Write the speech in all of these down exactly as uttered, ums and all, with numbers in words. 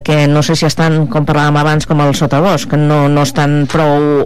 que no sé si estan, com parlàvem abans, com el sotabosc, no, no estan prou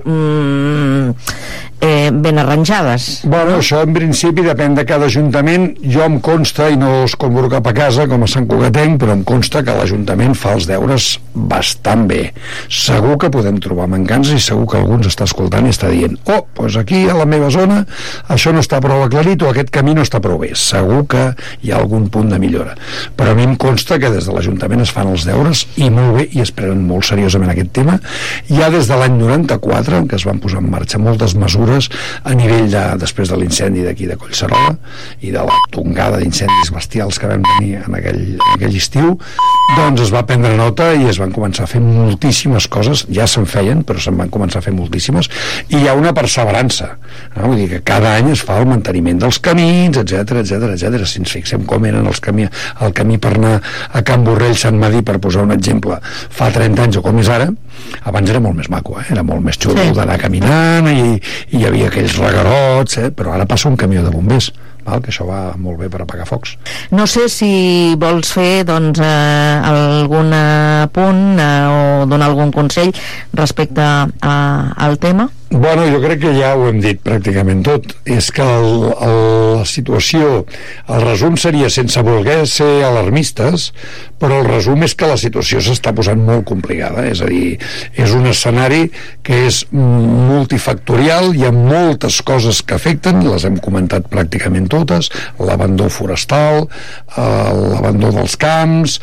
mm, eh, ben arranjades. Bueno, això en principi depèn de cada ajuntament. Jo em consta, i no es convoco cap a casa com a Sant Cugatenc, però em consta que l'Ajuntament fa els deures bastant bé. Segur que podem trobar mancances i segur que algú ens està escoltant i està dient, oh, doncs aquí a la meva zona això no està prou aclarit o aquest camí no està prou bé. Segur que hi ha algun punt de millora, però a mi em consta que des de l'Ajuntament es fan els deures i molt bé, i es prenen molt seriosament aquest tema. Ja des de l'any noranta-quatre, en què es van posar en marxa moltes mesures a nivell de, després de l'incendi d'aquí de Collserola i de la tongada d'incendis bestials que vam tenir en aquell, en aquell estiu, doncs es va prendre nota i es van començar a fer moltíssimes coses. Ja se'n feien, però se'n van començar a fer moltíssimes, i hi ha una perseverança, no? Vull dir que cada any es fa el manteniment dels camins, etc etc etc. Si ens fixem com eren els camí, el camí per anar a Can Borrell, Sant Madí, per posar un exemple, fa trenta anys o com és ara, abans era molt més maco, eh? Era molt més xulo, sí, d'anar caminant i, i hi havia aquells regarots, eh? Però ara passa un camió de bombers, val? Que això va molt bé per apagar focs. No sé si vols fer doncs, eh, algun punt eh, o donar algun consell respecte a, al tema. Bueno, jo crec que ja ho hem dit pràcticament tot. És que el, el, la situació, el resum seria, sense voler ser alarmistes, però el resum és que la situació s'està posant molt complicada. És a dir, és un escenari que és multifactorial, hi ha moltes coses que afecten, les hem comentat pràcticament totes: l'abandó forestal, l'abandó dels camps,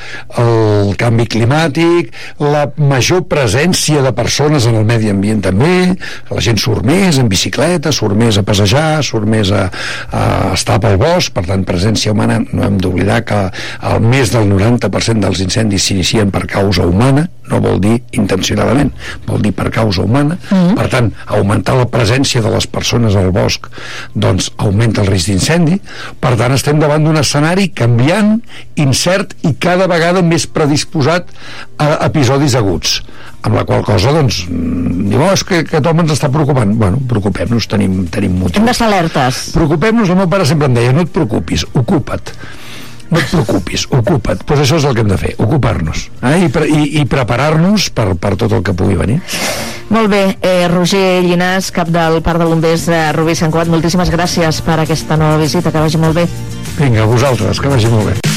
el canvi climàtic, la major presència de persones en el medi ambient també. La gent surt més en bicicleta, surt més a passejar, surt més a, a estar pel bosc, per tant presència humana. No hem d'oblidar que el més del noranta per cent dels incendis s'inicien per causa humana, no vol dir intencionadament, vol dir per causa humana. Mm-hmm. Per tant, augmentar la presència de les persones al bosc doncs augmenta el risc d'incendi. Per tant, estem davant d'un escenari canviant, incert i cada vegada més predisposat a episodis aguts, amb la qual cosa doncs diu, oh, és que aquest home ens està preocupant. Bueno, preocupem-nos, tenim, tenim motiu. Hem d'estar alertes. Preocupem-nos, el meu pare sempre em deia, no et preocupis, ocupa't. No et preocupis, ocupa't. Doncs pues això és el que hem de fer, ocupar-nos, eh? I, pre i, i preparar-nos per, per tot el que pugui venir. Molt bé, eh, Roger Llinàs, cap del Parc de Bombers de Rubí Sant Cugat, moltíssimes gràcies per aquesta nova visita, que vagi molt bé. Vinga, a vosaltres, que vagi molt bé.